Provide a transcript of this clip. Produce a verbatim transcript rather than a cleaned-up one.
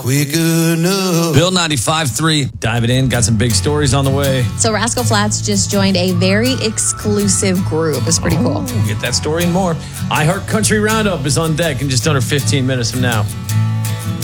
Quick enough. Bill ninety-five point three. Diving in. Got some big stories on the way. So Rascal Flatts just joined a very exclusive group. It's pretty cool. Oh, get that story and more. iHeart Country Roundup is on deck in just under fifteen minutes from now.